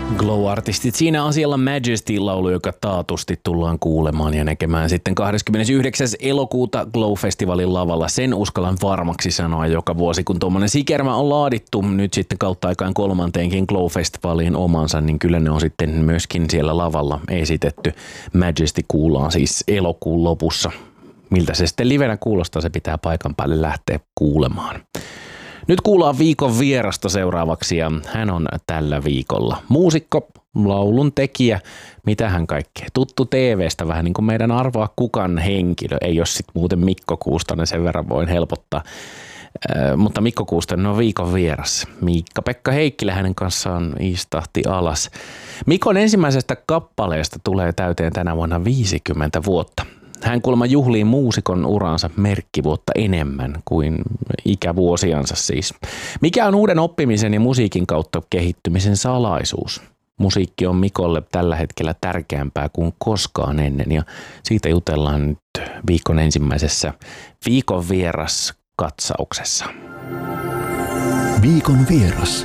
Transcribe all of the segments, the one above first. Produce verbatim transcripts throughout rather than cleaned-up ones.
Glow-artistit siinä asialla Majesty-laulu, joka taatusti tullaan kuulemaan ja näkemään sitten kahdeskymmenesyhdeksäs elokuuta Glow-festivaalin lavalla. Sen uskallan varmaksi sanoa joka vuosi, kun tuommoinen sikermä on laadittu nyt sitten kautta aikaan kolmanteenkin Glow-festivaaliin omansa, niin kyllä ne on sitten myöskin siellä lavalla esitetty. Majesty kuullaan siis elokuun lopussa. Miltä se sitten livenä kuulostaa, se pitää paikan päälle lähteä kuulemaan. Nyt kuullaan viikon vierasta seuraavaksi ja hän on tällä viikolla muusikko, laulun tekijä, mitä hän kaikkea. Tuttu T V:stä vähän niin kuin meidän Arvoa kukan henkilö, ei ole sitten muuten Mikko Kuustonen, sen verran voin helpottaa. Äh, mutta Mikko Kuustonen on viikon vieras. Miikka-Pekka Heikkilä hänen kanssaan istahti alas. Mikon ensimmäisestä kappaleesta tulee täyteen tänä vuonna viisikymmentä vuotta. Hän kuulemma juhlii muusikon uransa merkkivuotta enemmän kuin ikävuosiansa siis. Mikä on uuden oppimisen ja musiikin kautta kehittymisen salaisuus? Musiikki on Mikolle tällä hetkellä tärkeämpää kuin koskaan ennen ja siitä jutellaan nyt viikon ensimmäisessä viikon vieras katsauksessa. Viikon vieras.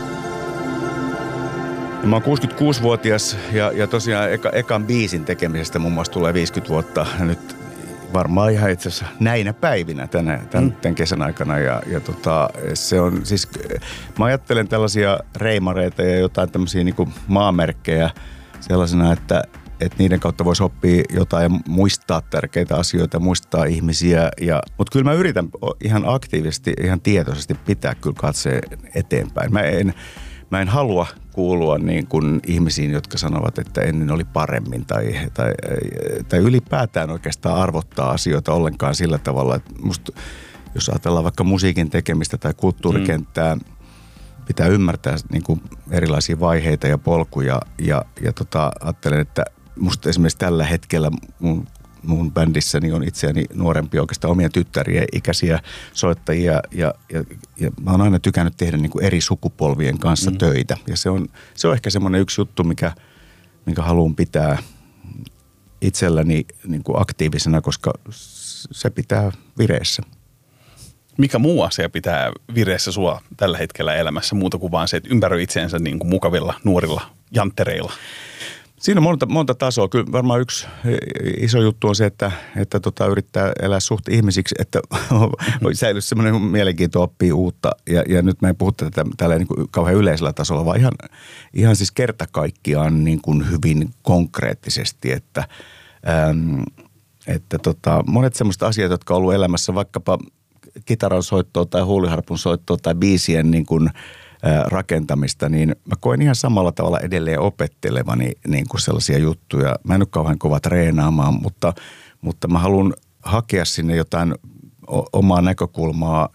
Mä oon kuusikymmentäkuusivuotias ja, ja tosiaan eka, ekan biisin tekemisestä muun muassa tulee viisikymmentä vuotta nyt varmaan ihan itse asiassa näinä päivinä tänä, tämän, mm. tämän kesän aikana. Ja, ja tota, se on siis, mä ajattelen tällaisia reimareita ja jotain tämmöisiä niin kuin maamerkkejä sellaisena, että, että niiden kautta voisi oppia jotain ja muistaa tärkeitä asioita, muistaa ihmisiä. Ja, mutta kyllä mä yritän ihan aktiivisesti, ihan tietoisesti pitää kyllä katseen eteenpäin. Mä en, mä en halua kuulua niin kuin ihmisiin, jotka sanovat, että ennen oli paremmin tai, tai, tai ylipäätään oikeastaan arvottaa asioita ollenkaan sillä tavalla, että musta, jos ajatellaan vaikka musiikin tekemistä tai kulttuurikenttää, mm. pitää ymmärtää niin kuin erilaisia vaiheita ja polkuja ja, ja tota, ajattelen, että musta esimerkiksi tällä hetkellä mun mun bändissäni on itseäni nuorempia oikeastaan omia tyttärien ikäisiä soittajia ja, ja, ja mä oon aina tykännyt tehdä niin kuin eri sukupolvien kanssa mm. töitä. Ja se on, se on ehkä semmoinen yksi juttu, mikä, minkä haluan pitää itselläni niin kuin aktiivisena, koska se pitää vireessä. Mikä muu asia pitää vireessä sua tällä hetkellä elämässä muuta kuin vaan se, että ympäröi itseensä niin kuin mukavilla nuorilla janttereilla? Siinä on monta, monta tasoa. Kyllä varmaan yksi iso juttu on se, että, että tota, yrittää elää suht ihmisiksi, että säilyisi semmoinen mielenkiinto oppia uutta. Ja, ja nyt mä en puhu tätä tällä niin kuin kauhean yleisellä tasolla, vaan ihan, ihan siis kerta kaikkiaan niin kuin hyvin konkreettisesti, että, äm, että tota, monet semmoiset asiat, jotka on ollut elämässä vaikkapa kitaran soittoa tai huuliharpun soittoa tai biisien niin kuin rakentamista, niin mä koen ihan samalla tavalla edelleen opettelevani niin kuin sellaisia juttuja. Mä en ole kauhean kova treenaamaan, mutta, mutta mä haluan hakea sinne jotain omaa näkökulmaa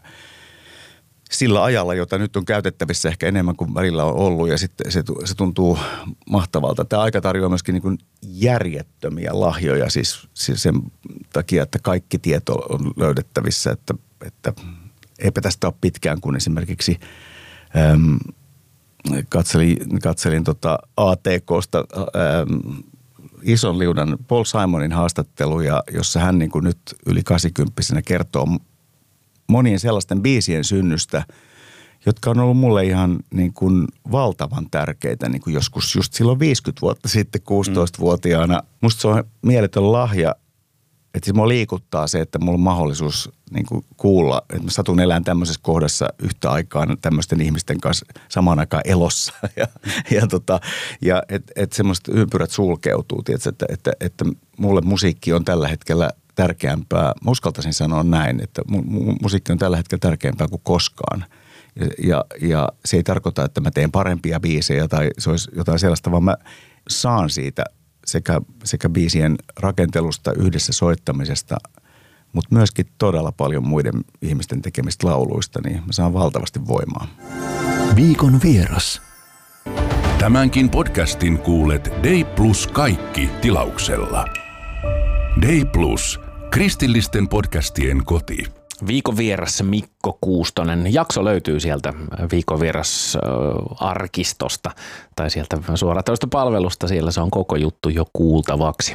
sillä ajalla, jota nyt on käytettävissä ehkä enemmän kuin välillä on ollut ja sitten se, se tuntuu mahtavalta. Tämä aika tarjoaa myöskin niin kuin järjettömiä lahjoja siis, siis sen takia, että kaikki tieto on löydettävissä, että, että eipä tästä ole pitkään kuin esimerkiksi Ähm, katselin, katselin tota A T K:sta ähm, ison liudan Paul Simonin haastatteluja, jossa hän niin kuin nyt yli kahdeksankymppisenä kertoo monien sellaisten biisien synnystä, jotka on ollut mulle ihan niin kuin valtavan tärkeitä, niin kuin joskus just silloin viisikymmentä vuotta sitten kuusitoistavuotiaana. Musta se on mieletön lahja, että siis mua liikuttaa se, että mulla on mahdollisuus niin kuin kuulla, että mä satun elämään tämmöisessä kohdassa yhtä aikaan tämmöisten ihmisten kanssa samaan aikaan elossa. Ja, ja, tota, ja että et semmoiset ympyrät sulkeutuu, tietysti, että, että, että mulle musiikki on tällä hetkellä tärkeämpää. Mä uskaltaisin sanoa näin, että mu, mu, musiikki on tällä hetkellä tärkeämpää kuin koskaan. Ja, ja, ja se ei tarkoita, että mä teen parempia biisejä tai se olisi jotain sellaista, vaan mä saan siitä sekä, sekä biisien rakentelusta, yhdessä soittamisesta, mutta myöskin todella paljon muiden ihmisten tekemistä lauluista, niin mä saan valtavasti voimaa. Viikon vieras. Tämänkin podcastin kuulet Day Plus kaikki tilauksella. Day Plus, kristillisten podcastien koti. Viikon vieras Mikko Kuustonen. Jakso löytyy sieltä Viikon vieras arkistosta tai sieltä suoratoistopalvelusta. Siellä se on koko juttu jo kuultavaksi.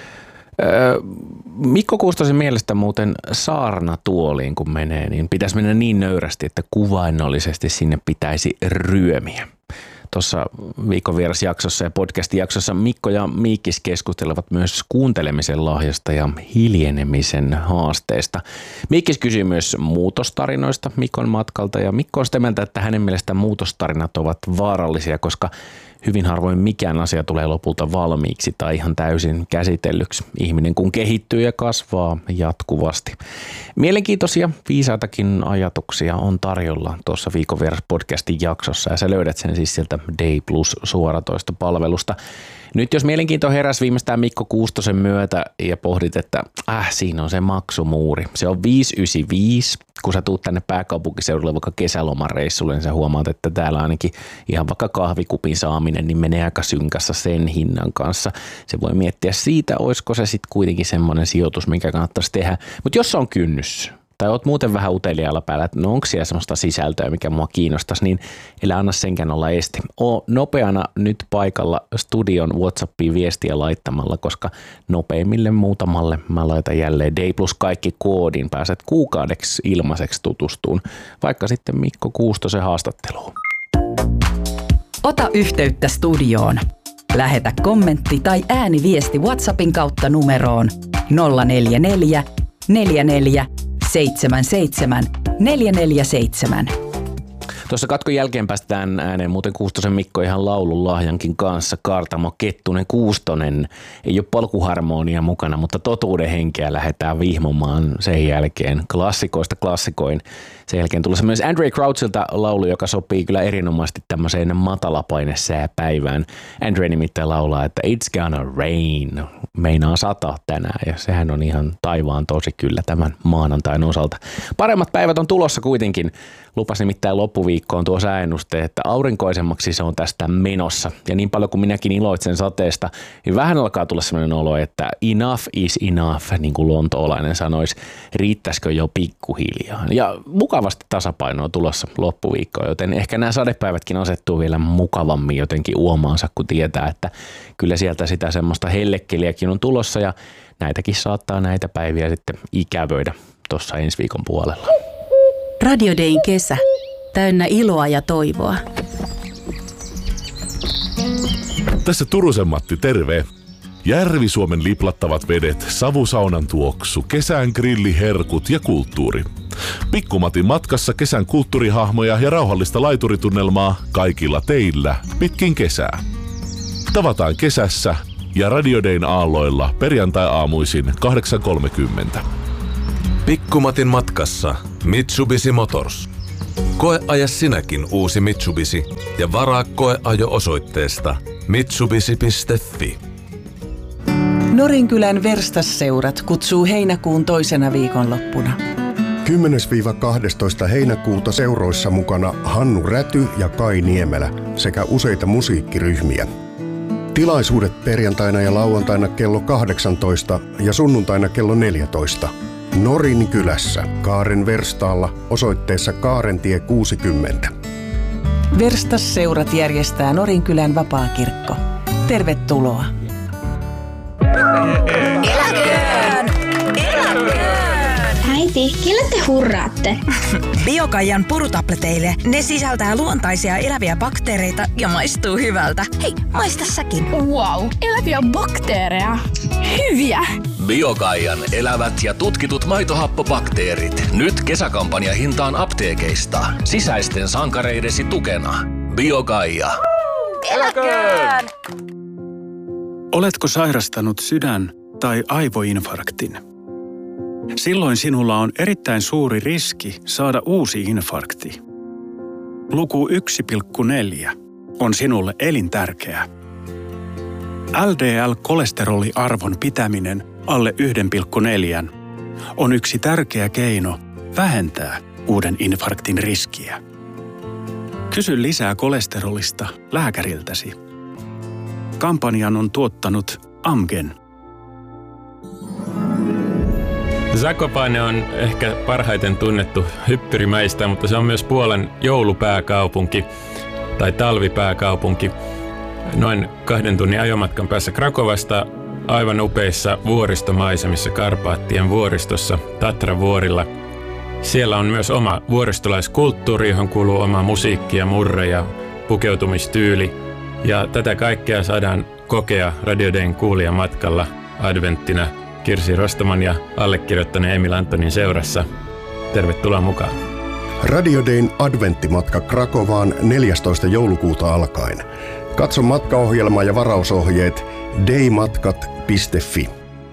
Mikko Kuustosen mielestä muuten saarnatuoliin kun menee, niin pitäisi mennä niin nöyrästi, että kuvainnollisesti sinne pitäisi ryömiä. tuossa viikon vierasjaksossa ja podcast-jaksossa Mikko ja Miikkis keskustelevat myös kuuntelemisen lahjasta ja hiljenemisen haasteesta. Miikkis kysyy myös muutostarinoista Mikon matkalta ja Mikko on sitä mieltä, että hänen mielestään muutostarinat ovat vaarallisia, koska hyvin harvoin mikään asia tulee lopulta valmiiksi tai ihan täysin käsitellyksi. Ihminen kun kehittyy ja kasvaa jatkuvasti. Mielenkiintoisia, viisaitakin ajatuksia on tarjolla tuossa Viikon vieras podcastin jaksossa ja sä löydät sen siis sieltä Day Plus suoratoista palvelusta. Nyt jos mielenkiinto heräsi viimeistään Mikko Kuustosen myötä ja pohdit, että äh, siinä on se maksumuuri. Se on viisi yhdeksänkymmentäviisi. Kun sä tuut tänne pääkaupunkiseudulle vaikka kesälomareissulle, niin sä huomaat, että täällä ainakin ihan vaikka kahvikupin saaminen, niin menee aika synkässä sen hinnan kanssa. Se voi miettiä siitä, olisiko se sitten kuitenkin semmoinen sijoitus, minkä kannattaisi tehdä. Mutta jos se on kynnys, tai oot muuten vähän uteliaalla päällä, että no onko siellä semmoista sisältöä, mikä mua kiinnostaisi, niin älä anna senkään olla este. Oo nopeana nyt paikalla studion WhatsAppiin viestiä laittamalla, koska nopeimmille muutamalle mä laitan jälleen Day Plus kaikki koodin. Pääset kuukaudeksi ilmaiseksi tutustuun, vaikka sitten Mikko Kuustosen haastatteluun. Ota yhteyttä studioon. Lähetä kommentti tai ääniviesti WhatsAppin kautta numeroon nolla neljä neljä neljä neljä seitsemän seitsemän neljä neljä seitsemän. Tuossa katkon jälkeen päästään ääneen muuten Kuustosen Mikko ihan laulun lahjankin kanssa. Kaartamo Kettunen Kuustonen. Ei ole polkuharmonia mukana, mutta totuuden henkeä lähdetään vihmomaan sen jälkeen klassikoista klassikoin. Sen jälkeen tulossa myös Andrae Crouchilta laulu, joka sopii kyllä erinomaisesti tämmöiseen matalapainesääpäivään. Andrae nimittäin laulaa, että It's gonna rain. Meinaa sataa tänään ja sehän on ihan taivaan tosi kyllä tämän maanantain osalta. Paremmat päivät on tulossa kuitenkin. Lupas nimittäin loppuviikkoon tuo sääennuste, että aurinkoisemmaksi se on tästä menossa. Ja niin paljon kuin minäkin iloitsen sateesta, niin vähän alkaa tulla sellainen olo, että enough is enough, niin kuin lontoolainen sanoisi. Riittäisikö jo pikkuhiljaa? Ja mukavasti tasapainoa tulossa loppuviikkoon, joten ehkä nämä sadepäivätkin asettuu vielä mukavammin jotenkin uomaansa, kun tietää, että kyllä sieltä sitä semmoista hellekkeliäkin on tulossa ja näitäkin saattaa näitä päiviä sitten ikävöidä tuossa ensi viikon puolella. Radio Dayn kesä. Täynnä iloa ja toivoa. Tässä Turusen Matti, terve. Järvi-Suomen liplattavat vedet, savusaunan tuoksu, kesän grilliherkut ja kulttuuri. Pikkumatin matkassa kesän kulttuurihahmoja ja rauhallista laituritunnelmaa kaikilla teillä pitkin kesää. Tavataan kesässä ja Radio Dayn aalloilla perjantai-aamuisin kahdeksan kolmekymmentä. Pikkumatin matkassa Mitsubishi Motors. Koeaja sinäkin uusi Mitsubishi ja varaa koeajo osoitteesta mitsubishi piste fi. Norinkylän verstasseurat kutsuu heinäkuun toisena viikonloppuna. kymmenes kaksitoista heinäkuuta seuroissa mukana Hannu Räty ja Kai Niemelä sekä useita musiikkiryhmiä. Tilaisuudet perjantaina ja lauantaina kello kahdeksantoista ja sunnuntaina kello neljätoista. Norinkylässä Kaaren verstaalla osoitteessa Kaarentie kuusikymmentä. Verstasseurat järjestää Norinkylän vapaakirkko. Tervetuloa! Eläköön! Eläköön! Äiti, kelle te hurraatte? Biokaijan purutableteille. Ne sisältää luontaisia eläviä bakteereita ja maistuu hyvältä. Hei, maista säkin. Wow, eläviä bakteereja. Hyviä! Biokaijan elävät ja tutkitut maitohappobakteerit. Nyt kesäkampanja hintaan apteekeista. Sisäisten sankareidesi tukena. Biokaija. Eläköön! Oletko sairastanut sydän- tai aivoinfarktin? Silloin sinulla on erittäin suuri riski saada uusi infarkti. Luku yksi pilkku neljä on sinulle elintärkeä. L D L-kolesteroliarvon pitäminen alle yksi pilkku neljä on yksi tärkeä keino vähentää uuden infarktin riskiä. Kysy lisää kolesterolista lääkäriltäsi. Kampanjan on tuottanut Amgen. Zakopane on ehkä parhaiten tunnettu hyppyrimäistä, mutta se on myös Puolan joulupääkaupunki tai talvipääkaupunki. Noin kahden tunnin ajomatkan päässä Krakovasta aivan upeissa vuoristomaisemissa Karpaattien vuoristossa Tatra-vuorilla. Siellä on myös oma vuoristolaiskulttuuri, johon kuuluu oma musiikki ja murre ja pukeutumistyyli. Ja tätä kaikkea saadaan kokea Radio Dayn kuulijamatkalla adventtina Kirsi Rostaman ja allekirjoittaneen Emil Antonin seurassa. Tervetuloa mukaan. Radio Dayn adventtimatka Krakovaan neljästoista joulukuuta alkaen. Katso matkaohjelma ja varausohjeet daymatkat piste fi.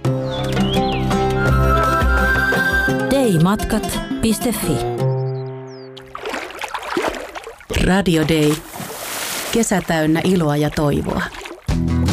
daymatkat piste fi. Radio Day. Kesä täynnä iloa ja toivoa.